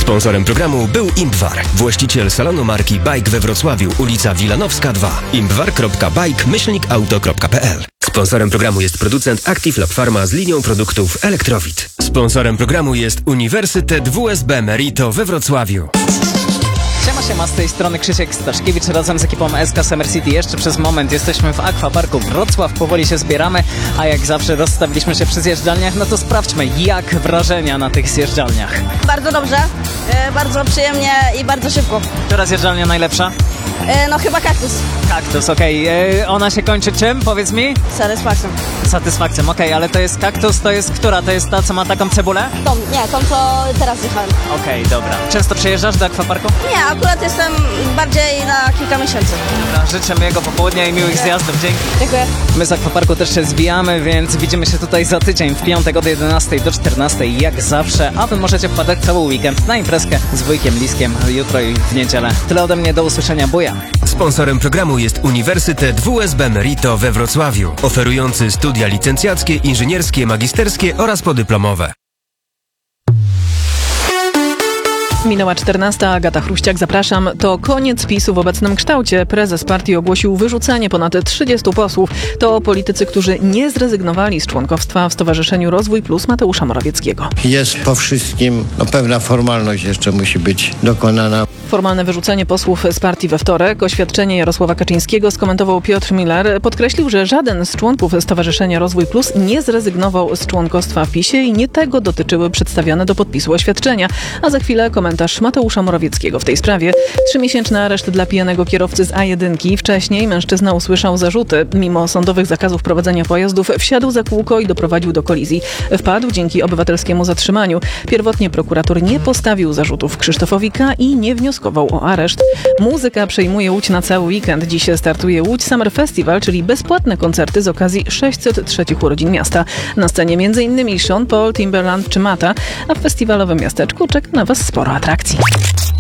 Sponsorem programu był Imbwar, właściciel salonu marki Bike we Wrocławiu, ulica Wilanowska 2. imbwar.bike-auto.pl. Sponsorem programu jest producent Active Lab Pharma z linią produktów Elektrowid. Sponsorem programu jest Uniwersytet WSB Merito we Wrocławiu. Siema, z tej strony Krzysiek Staszkiewicz razem z ekipą SK Summer City. Jeszcze przez moment jesteśmy w Aquaparku Wrocław, powoli się zbieramy, a jak zawsze rozstawiliśmy się przy zjeżdżalniach, no to sprawdźmy, jak wrażenia na tych zjeżdżalniach. Bardzo dobrze, bardzo przyjemnie i bardzo szybko. Która zjeżdżalnia najlepsza? No chyba kaktus. Kaktus, okej. Ona się kończy czym? Powiedz mi? Satysfakcją. Satysfakcją, okej, ale to jest kaktus, to jest która? To jest ta, co ma taką cebulę? Tą co teraz jechałem. Okej, dobra. Często przyjeżdżasz do Aquaparku? Nie, akurat jestem bardziej na kilka miesięcy. Dobra, życzę miłego popołudnia i miłych zjazdów. Dzięki. Dziękuję. My z Aquaparku też się zwijamy, więc widzimy się tutaj za tydzień w piątek od 11 do 14 jak zawsze, a wy możecie wpadać cały weekend na imprezkę z wujkiem Liskiem jutro i w niedzielę. Tyle ode mnie, do usłyszenia, buja. Sponsorem programu jest Uniwersytet WSB Merito we Wrocławiu, oferujący studia licencjackie, inżynierskie, magisterskie oraz podyplomowe. Minęła 14. Agata Chruściak, zapraszam. To koniec PiS-u w obecnym kształcie. Prezes partii ogłosił wyrzucenie ponad 30 posłów. To politycy, którzy nie zrezygnowali z członkostwa w Stowarzyszeniu Rozwój Plus Mateusza Morawieckiego. Jest po wszystkim, pewna formalność jeszcze musi być dokonana. Formalne wyrzucenie posłów z partii we wtorek. Oświadczenie Jarosława Kaczyńskiego skomentował Piotr Miller. Podkreślił, że żaden z członków Stowarzyszenia Rozwój Plus nie zrezygnował z członkostwa w PiS-ie i nie tego dotyczyły przedstawione do podpisu oświadczenia. A za chwilę komentarz Mateusza Morawieckiego w tej sprawie. 3-miesięczny areszt dla pijanego kierowcy z A1. Wcześniej mężczyzna usłyszał zarzuty. Mimo sądowych zakazów prowadzenia pojazdów wsiadł za kółko i doprowadził do kolizji. Wpadł dzięki obywatelskiemu zatrzymaniu. Pierwotnie prokurator nie postawił zarzutów Krzysztofowi K. i nie wnioskował o areszt. Muzyka przejmuje Łódź na cały weekend. Dziś startuje Łódź Summer Festival, czyli bezpłatne koncerty z okazji 603 urodzin miasta. Na scenie m.in. Sean Paul, Timberland czy Mata, a w festiwalowym miasteczku czeka na Was sporo atrakcji.